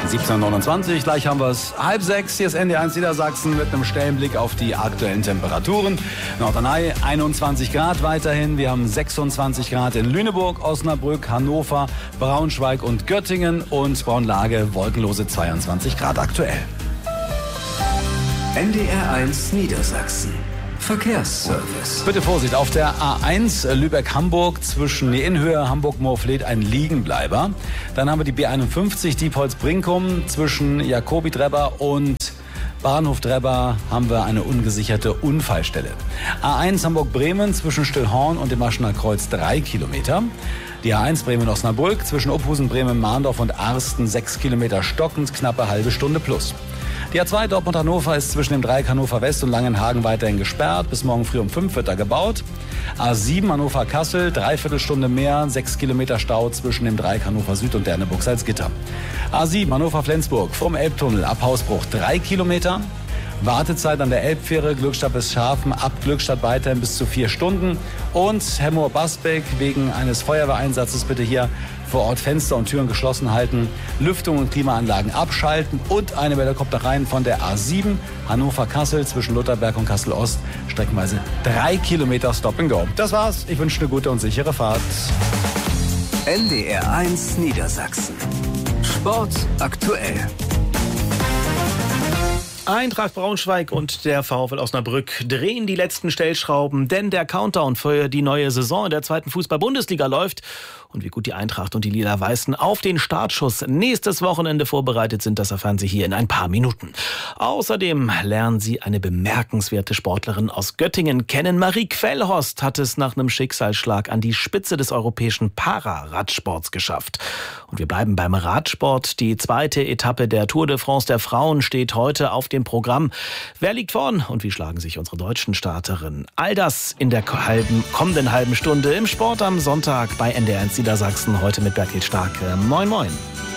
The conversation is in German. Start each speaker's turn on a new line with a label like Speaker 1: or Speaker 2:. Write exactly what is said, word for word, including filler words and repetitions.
Speaker 1: siebzehn Uhr neunundzwanzig, gleich haben wir es halb sechs. Hier ist N D R eins Niedersachsen mit einem schnellen Blick auf die aktuellen Temperaturen. Norderney einundzwanzig Grad weiterhin. Wir haben sechsundzwanzig Grad in Lüneburg, Osnabrück, Hannover, Braunschweig und Göttingen und Braunlage wolkenlose zweiundzwanzig Grad aktuell.
Speaker 2: N D R eins Niedersachsen. Verkehrsservice.
Speaker 1: Bitte Vorsicht, auf der A eins Lübeck-Hamburg zwischen die Innenhöhe Hamburg-Moorfleet ein Liegenbleiber. Dann haben wir die B einundfünfzig Diepholz-Brinkum zwischen Jakobi-Drebber und Bahnhof-Drebber haben wir eine ungesicherte Unfallstelle. A eins Hamburg-Bremen zwischen Stillhorn und dem Aschener Kreuz drei Kilometer. Die A eins Bremen-Osnabrück zwischen Ophusen, Bremen, Mahndorf und Arsten sechs Kilometer stockend, knappe halbe Stunde plus. Die A zwei Dortmund-Hannover ist zwischen dem Dreieck Hannover West und Langenhagen weiterhin gesperrt. Bis morgen früh um fünf wird da gebaut. A sieben Hannover-Kassel, dreiviertel Stunde mehr, sechs Kilometer Stau zwischen dem Dreieck Hannover Süd und Derneburg-Salzgitter. A sieben Hannover-Flensburg vom Elbtunnel ab Hausbruch drei Kilometer. Wartezeit an der Elbfähre Glückstadt bis Scharfen, ab Glückstadt weiterhin bis zu vier Stunden. Und Hemmoor-Basbeck wegen eines Feuerwehreinsatzes bitte hier vor Ort Fenster und Türen geschlossen halten, Lüftung und Klimaanlagen abschalten und eine Welle kommt da rein von der A sieben Hannover-Kassel zwischen Lutherberg und Kassel-Ost, streckenweise drei Kilometer Stop and Go. Das war's, ich wünsche eine gute und sichere Fahrt.
Speaker 2: N D R eins Niedersachsen. Sport aktuell.
Speaker 3: Eintracht Braunschweig und der VfL Osnabrück drehen die letzten Stellschrauben, denn der Countdown für die neue Saison in der zweiten Fußball-Bundesliga läuft. Und wie gut die Eintracht und die Lila-Weißen auf den Startschuss nächstes Wochenende vorbereitet sind, das erfahren Sie hier in ein paar Minuten. Außerdem lernen Sie eine bemerkenswerte Sportlerin aus Göttingen kennen. Marie Quellhorst hat es nach einem Schicksalsschlag an die Spitze des europäischen Pararadsports geschafft. Und wir bleiben beim Radsport. Die zweite Etappe der Tour de France der Frauen steht heute auf dem Programm. Wer liegt vorn und wie schlagen sich unsere deutschen Starterinnen? All das in der halben, kommenden halben Stunde im Sport am Sonntag bei N D R eins Niedersachsen. Heute mit Bertil Starke. Moin, moin.